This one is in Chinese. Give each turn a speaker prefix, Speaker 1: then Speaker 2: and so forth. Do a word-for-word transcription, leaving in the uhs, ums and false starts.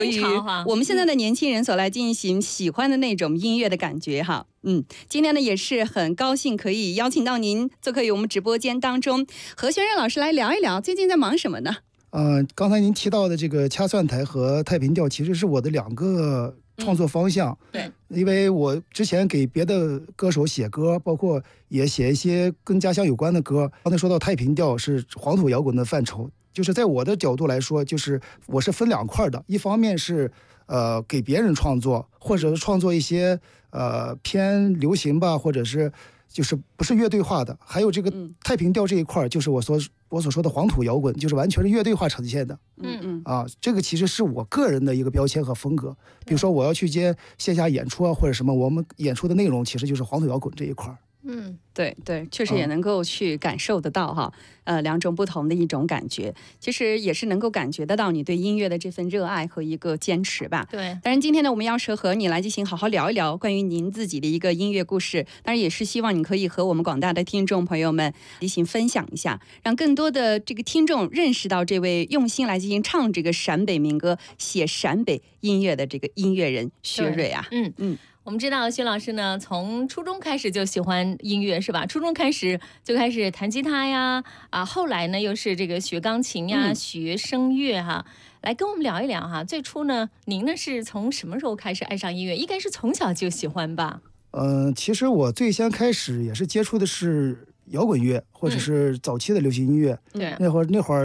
Speaker 1: 于我们现在的年轻人所来进行喜欢的那种音乐的感觉哈。嗯，今天呢也是很高兴可以邀请到您做客于我们直播间当中，和轩任老师来聊一聊最近在忙什么呢？
Speaker 2: 呃，刚才您提到的这个掐算台和太平调，其实是我的两个创作方向。
Speaker 1: 嗯、
Speaker 2: 对，因为我之前给别的歌手写歌，包括也写一些跟家乡有关的歌。刚才说到太平调是黄土摇滚的范畴，就是在我的角度来说，就是我是分两块的，一方面是呃给别人创作，或者是创作一些呃偏流行吧，或者是就是不是乐队化的，还有这个太平调这一块，就是我所我所说的黄土摇滚，就是完全是乐队化呈现的。
Speaker 1: 嗯嗯
Speaker 2: 啊，这个其实是我个人的一个标签和风格。比如说我要去接线下演出啊，或者什么，我们演出的内容其实就是黄土摇滚这一块。
Speaker 1: 嗯，对对，确实也能够去感受得到哈，嗯、呃，两种不同的一种感觉，其实也是能够感觉得到你对音乐的这份热爱和一个坚持吧。
Speaker 3: 对，
Speaker 1: 当然今天呢，我们要是和你来进行好好聊一聊关于您自己的一个音乐故事，当然也是希望你可以和我们广大的听众朋友们进行分享一下，让更多的这个听众认识到这位用心来进行唱这个陕北民歌、写陕北音乐的这个音乐人薛瑞啊。
Speaker 3: 嗯嗯。我们知道薛老师呢，从初中开始就喜欢音乐，是吧？初中开始就开始弹吉他呀，啊，后来呢又是这个学钢琴呀，嗯、学声乐哈。来跟我们聊一聊哈。最初呢，您呢是从什么时候开始爱上音乐？应该是从小就喜欢吧？
Speaker 2: 嗯、呃，其实我最先开始也是接触的是摇滚乐，或者是早期的流行音乐。
Speaker 3: 对、嗯，
Speaker 2: 那会儿那会儿。